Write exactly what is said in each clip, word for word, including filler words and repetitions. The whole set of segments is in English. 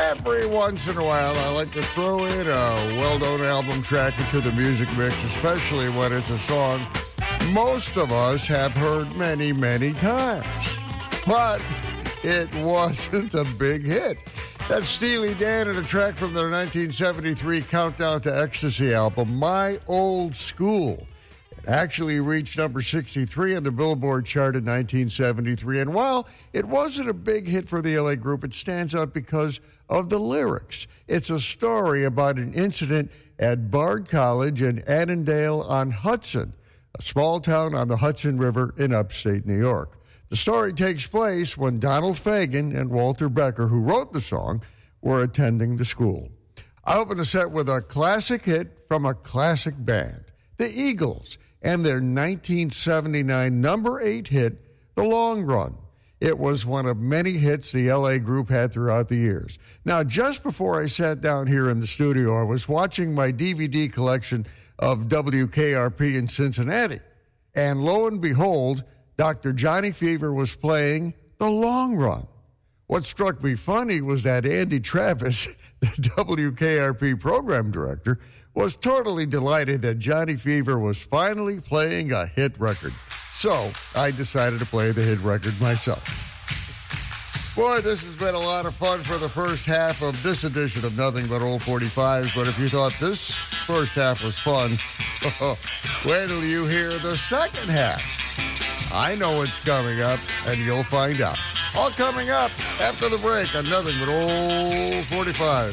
every once in a while, I like to throw in a well-known album track into the music mix, especially when it's a song most of us have heard many, many times. But it wasn't a big hit. That's Steely Dan and a track from their nineteen seventy-three Countdown to Ecstasy album, My Old School. It actually reached number sixty-three on the Billboard chart in nineteen seventy-three. And while it wasn't a big hit for the L A group, it stands out because of the lyrics. It's a story about an incident at Bard College in Annandale-on-Hudson, a small town on the Hudson River in upstate New York. The story takes place when Donald Fagen and Walter Becker, who wrote the song, were attending the school. I open the set with a classic hit from a classic band, the Eagles, and their nineteen seventy-nine number eight hit, The Long Run. It was one of many hits the L A group had throughout the years. Now, just before I sat down here in the studio, I was watching my D V D collection of W K R P in Cincinnati, and lo and behold, Doctor Johnny Fever was playing The Long Run. What struck me funny was that Andy Travis, the W K R P program director, was totally delighted that Johnny Fever was finally playing a hit record. So I decided to play the hit record myself. Boy, this has been a lot of fun for the first half of this edition of Nothing But Old forty-fives, but if you thought this first half was fun, wait till you hear the second half. I know what's coming up, and you'll find out. All coming up after the break on Nothing But Old forty-five.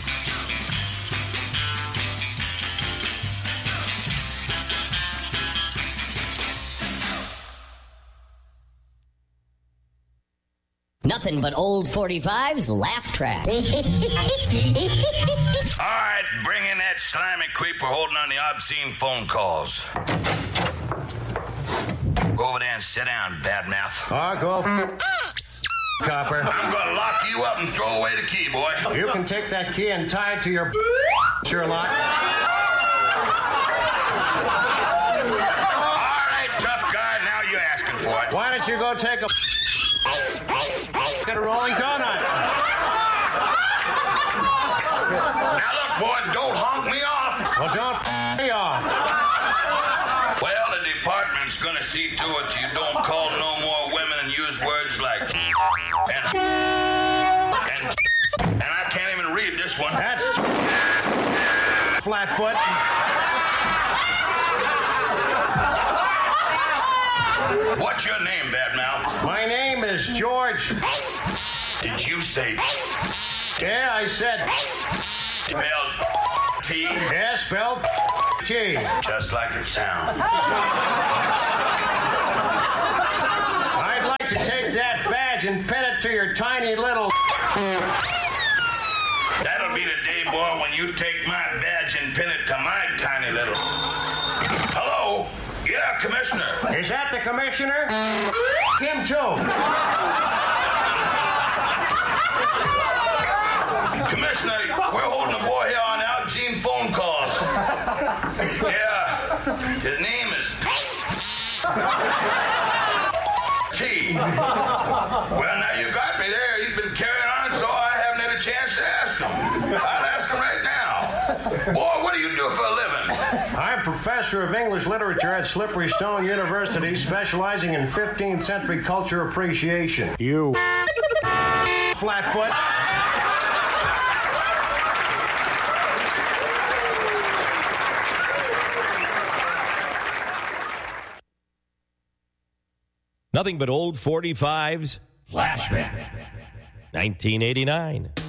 Nothing But Old forty-five's laugh track. All right, bring in that slimy creeper holding on the obscene phone calls. Go over there and sit down, badmouth. I'll go. Copper. I'm gonna lock you up and throw away the key, boy. You can take that key and tie it to your Sherlock. All right, tough guy, now you're asking for it. Why don't you go take a get a rolling donut? Now look, boy, don't honk me off. Well, don't me off. Well, the department's gonna see to it you don't call no more women and use words like and and and I can't even read this one. That's Flatfoot. What's your name, badmouth? My name is George. Did you say Yeah, I said spelled T? Yeah, spelled T. Just like it sounds. I'd like to take that badge and pin it to your tiny little... That'll be the day, boy, when you take my badge and pin it to my tiny little... Hello? Yeah, Commissioner. Is that the Commissioner? Him too. Commissioner, we're holding a boy here on obscene phone calls. Yeah, his name is T. Well, now you got me there. He's been carrying on, so I haven't had a chance to ask him. I'll ask him right now. Boy, what do you do for a living? I'm professor of English literature at Slippery Stone University, specializing in fifteenth century culture appreciation. You Flatfoot. Nothing But Old forty-fives Flashback. nineteen eighty-nine.